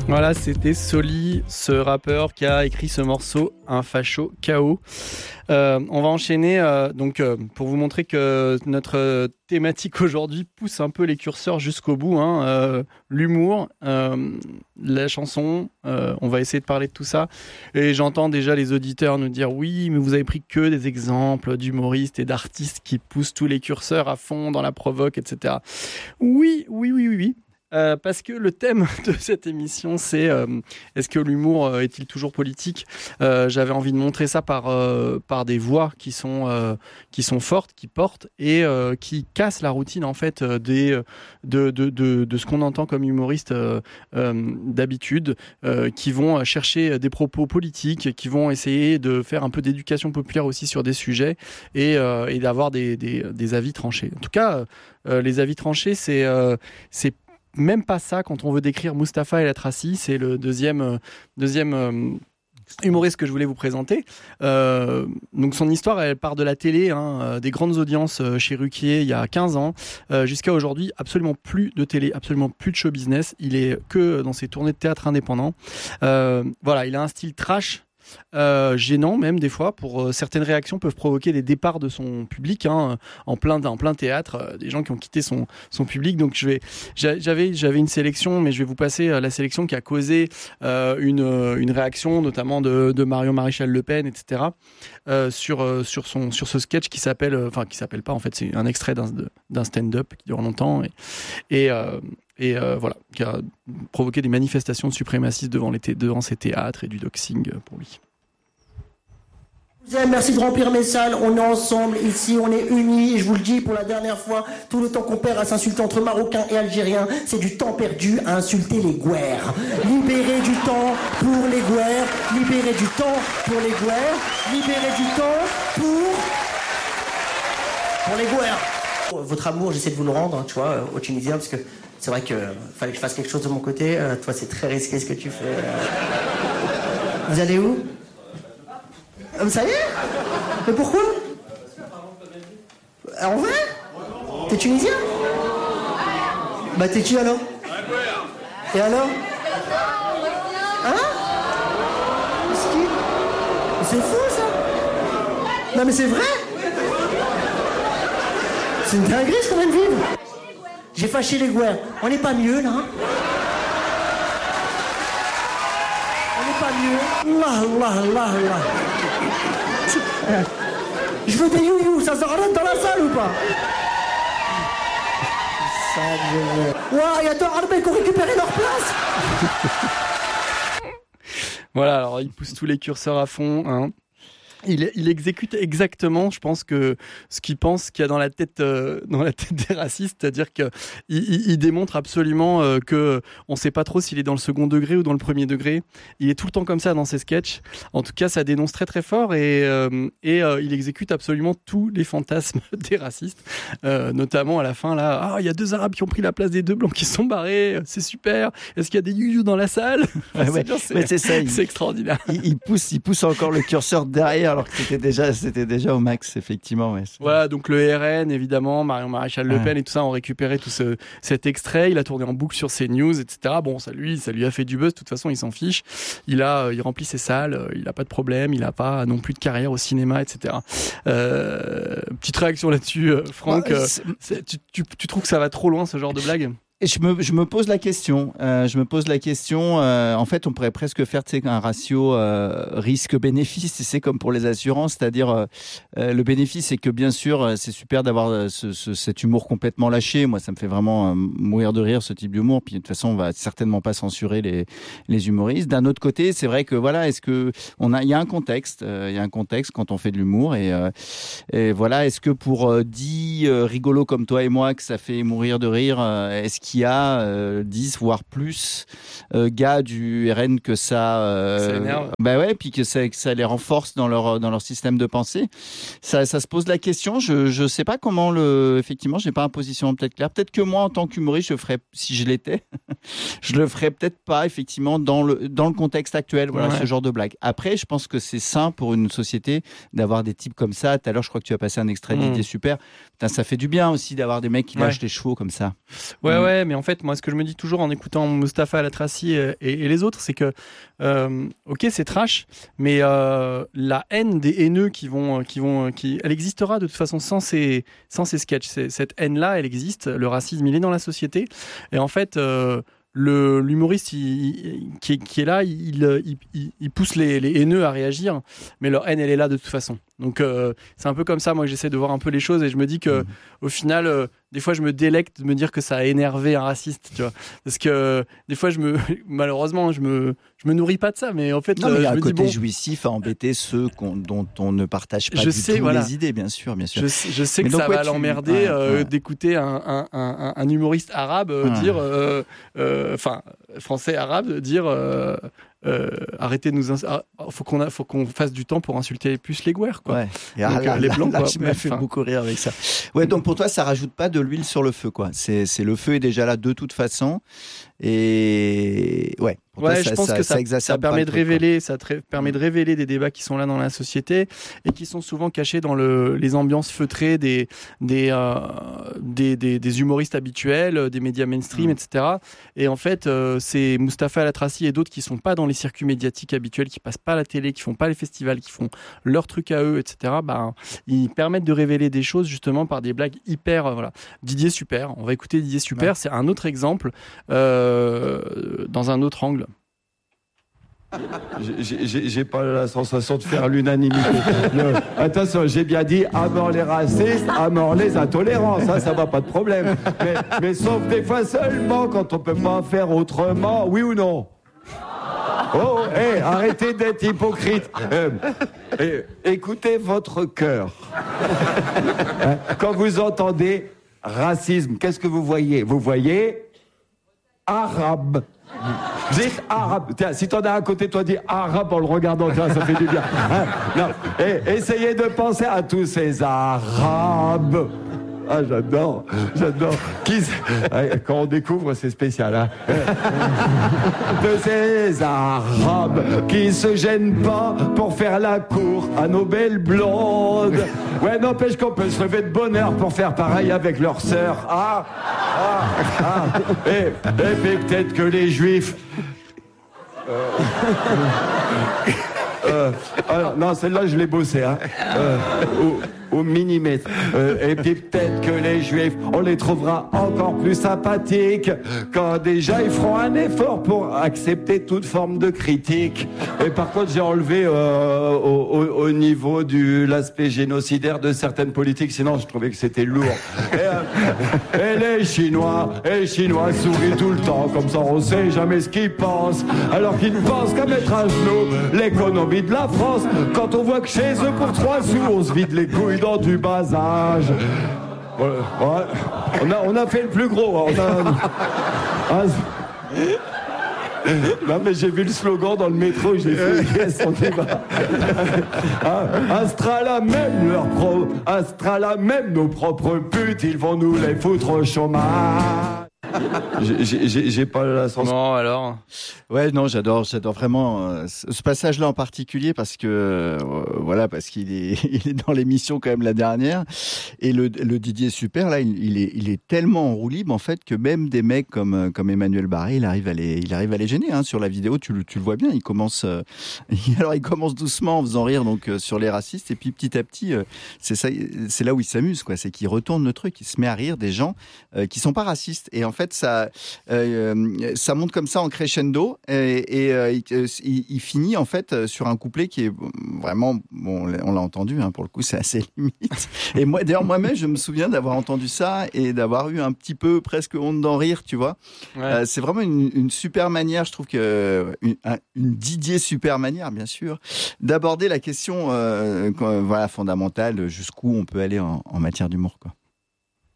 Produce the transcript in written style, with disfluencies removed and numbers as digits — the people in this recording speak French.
Voilà, c'était Soli, ce rappeur qui a écrit ce morceau, Un facho KO. On va enchaîner pour vous montrer que notre thématique aujourd'hui pousse un peu les curseurs jusqu'au bout. L'humour, la chanson, on va essayer de parler de tout ça. Et j'entends déjà les auditeurs nous dire oui, mais vous avez pris que des exemples d'humoristes et d'artistes qui poussent tous les curseurs à fond dans la provoque, etc. Oui. Parce que le thème de cette émission, c'est est-ce que l'humour est-il toujours politique ? J'avais envie de montrer ça par des voix qui sont fortes, qui portent et qui cassent la routine en fait de ce qu'on entend comme humoriste d'habitude, qui vont chercher des propos politiques, qui vont essayer de faire un peu d'éducation populaire aussi sur des sujets et d'avoir des avis tranchés. En tout cas, les avis tranchés, c'est même pas ça quand on veut décrire Mustapha El Atrassi. C'est le deuxième humoriste que je voulais vous présenter. Donc son histoire, elle part de la télé, des grandes audiences chez Ruquier il y a 15 ans, jusqu'à aujourd'hui, absolument plus de télé, absolument plus de show business. Il est que dans ses tournées de théâtre indépendants. Voilà, il a un style trash, gênant même des fois pour certaines réactions peuvent provoquer des départs de son public en plein théâtre, des gens qui ont quitté son public. Donc j'avais une sélection, mais je vais vous passer la sélection qui a causé une réaction notamment de Marion Maréchal Le Pen, etc. Sur ce sketch qui s'appelle pas en fait, c'est un extrait d'un stand-up qui dure longtemps et voilà, qui a provoqué des manifestations de suprémacistes devant ces théâtres et du doxing pour lui. Merci de remplir mes salles, on est ensemble ici, on est unis, et je vous le dis pour la dernière fois, tout le temps qu'on perd à s'insulter entre Marocains et Algériens, c'est du temps perdu à insulter les Gouères. Libérez du temps pour les Gouères, libérez du temps pour les Gouères, libérez du temps pour les Gouères. Votre amour, j'essaie de vous le rendre, tu vois, aux Tunisiens, parce que c'est vrai qu'il fallait que je fasse quelque chose de mon côté. Toi, c'est très risqué ce que tu fais. Vous allez où ? Ça y est ? Mais pourquoi ? En vrai ? T'es tunisien ? Bah t'es qui alors ? Et alors ? Hein ? C'est fou ça ? Non mais c'est vrai ? C'est une dinguerie ce qu'on vient de vivre. J'ai fâché les Gouères. On n'est pas mieux là ? On n'est pas mieux ? Allah. Je veux des you-you, ça se rentre dans la salle ou pas ? Ouah, il y a deux Arabes qui ont récupéré leur place. Voilà, alors il pousse tous les curseurs à fond, Il exécute exactement, je pense, que ce qu'il pense qu'il y a dans la tête des racistes, c'est-à-dire que il démontre absolument que on sait pas trop s'il est dans le second degré ou dans le premier degré. Il est tout le temps comme ça dans ses sketchs. En tout cas, ça dénonce très très fort et il exécute absolument tous les fantasmes des racistes, notamment à la fin là. Il y a deux Arabes qui ont pris la place des deux Blancs qui sont barrés. C'est super. Est-ce qu'il y a des you-you dans la salle ? C'est ça. C'est extraordinaire. Il pousse encore le curseur derrière. Alors que c'était déjà au max, effectivement. Ouais. Voilà, donc le RN, évidemment, Marion Maréchal Le Pen et tout ça ont récupéré tout cet extrait. Il a tourné en boucle sur CNews, etc. Bon, ça lui a fait du buzz. De toute façon, il s'en fiche. Il remplit ses salles. Il n'a pas de problème. Il n'a pas non plus de carrière au cinéma, etc. Petite réaction là-dessus, Franck. Tu trouves que ça va trop loin, ce genre de blague ? Et je me pose la question. En fait, on pourrait presque faire un ratio risque-bénéfice. C'est comme pour les assurances, c'est-à-dire le bénéfice, c'est que bien sûr, c'est super d'avoir cet humour complètement lâché. Moi, ça me fait vraiment mourir de rire ce type d'humour. Puis de toute façon, on va certainement pas censurer les humoristes. D'un autre côté, c'est vrai que voilà, il y a un contexte. Il y a un contexte quand on fait de l'humour et voilà. Est-ce que pour 10 rigolos comme toi et moi que ça fait mourir de rire, est-ce qu'il y a 10 voire plus gars du RN que ça énerve. Bah ouais, puis que ça les renforce dans leur système de pensée. Ça se pose la question. Je sais pas comment effectivement, j'ai pas un positionnement peut-être clair. Peut-être que moi en tant qu'humoriste, je ferais, si je l'étais, je le ferais peut-être pas effectivement dans le contexte actuel. Voilà, ce genre de blague. Après, je pense que c'est sain pour une société d'avoir des types comme ça. Tout à l'heure, je crois que tu as passé un extrait d'idée super. Putain, ça fait du bien aussi d'avoir des mecs qui lâchent les chevaux comme ça. Ouais. Ouais, mais en fait, moi, ce que je me dis toujours en écoutant Mustapha Al-Atrassi et les autres, c'est que, ok, c'est trash, mais la haine des haineux elle existera de toute façon sans ces sketchs. Cette haine-là, elle existe. Le racisme, il est dans la société. Et en fait, l'humoriste qui est là, il pousse les haineux à réagir, mais leur haine, elle est là de toute façon. Donc c'est un peu comme ça, moi, que j'essaie de voir un peu les choses, et je me dis que au final, des fois, je me délecte de me dire que ça a énervé un raciste, tu vois, parce que des fois, malheureusement, je me nourris pas de ça, mais en fait, non, mais il y a je un me côté dis, bon, embêter à embêter ceux dont on ne partage pas voilà. les idées, bien sûr. Je sais mais que donc, ça va l'emmerder d'écouter un humoriste arabe dire, enfin français arabe dire. Arrêtez de nous faut qu'on fasse du temps pour insulter plus les Gouers, quoi. Ouais. Et donc, les blancs, quoi. Je me fais beaucoup rire avec ça. Ouais, donc pour toi, ça rajoute pas de l'huile sur le feu, quoi. C'est le feu est déjà là de toute façon. Et ouais. Toi, je pense que ça permet de révéler, permet de révéler des débats qui sont là dans la société et qui sont souvent cachés dans les ambiances feutrées des humoristes habituels, des médias mainstream, etc. Et en fait, c'est Mustapha Al-Atrassi et d'autres qui sont pas dans les circuits médiatiques habituels, qui passent pas à la télé, qui font pas les festivals, qui font leur truc à eux, etc. Ils permettent de révéler des choses justement par des blagues hyper. Voilà. Didier Super, on va écouter Didier Super, c'est un autre exemple dans un autre angle. J'ai pas la sensation de faire l'unanimité. Attention, j'ai bien dit à mort les racistes, à mort les intolérants. Ça va pas de problème. Mais sauf des fois seulement quand on peut pas faire autrement, oui ou non? Oh, arrêtez d'être hypocrite. Écoutez votre cœur. Quand vous entendez racisme, qu'est-ce que vous voyez? Vous voyez arabe. Dites arabe. Tiens, si t'en as à côté, toi dis arabe en le regardant, tiens, ça fait du bien. Non. Essayez de penser à tous ces arabes. Ah, j'adore. Quand on découvre, c'est spécial, hein. De ces arabes qui se gênent pas pour faire la cour à nos belles blondes. Ouais, n'empêche qu'on peut se lever de bonne heure pour faire pareil avec leurs sœurs. Et puis peut-être que les juifs... alors, non, celle-là, je l'ai bossée, hein. Au millimètre. Et puis peut-être que les juifs, on les trouvera encore plus sympathiques quand déjà ils feront un effort pour accepter toute forme de critique. Et par contre, j'ai enlevé au niveau de l'aspect génocidaire de certaines politiques, sinon je trouvais que c'était lourd. Et les Chinois sourient tout le temps, comme ça on sait jamais ce qu'ils pensent, alors qu'ils ne pensent qu'à mettre à genoux l'économie de la France. Quand on voit que chez eux, pour 3 sous, on se vide les couilles dans du bas âge. Ouais. On a fait le plus gros. Non, mais j'ai vu le slogan dans le métro, j'ai fait yes, on y va. Astra même nos propres putes, ils vont nous les foutre au chômage. J'ai pas la sensation. Bon, alors. Ouais, non, j'adore vraiment ce passage-là en particulier parce que parce qu'il est dans l'émission quand même la dernière, et le Didier Super là, il est tellement en roue libre en fait que même des mecs comme Emmanuel Barré, il arrive à les gêner, hein. Sur la vidéo, tu le vois bien, il commence doucement en faisant rire donc sur les racistes, et puis petit à petit c'est là où il s'amuse, quoi, c'est qu'il retourne le truc, il se met à rire des gens qui sont pas racistes, et en fait ça monte comme ça en crescendo, et il finit en fait sur un couplet qui est vraiment, bon, on l'a entendu, hein, pour le coup c'est assez limite, et moi-même je me souviens d'avoir entendu ça et d'avoir eu un petit peu presque honte d'en rire, tu vois. Ouais. C'est vraiment une super manière, je trouve que une Didier super manière, bien sûr, d'aborder la question fondamentale, jusqu'où on peut aller en matière d'humour, quoi.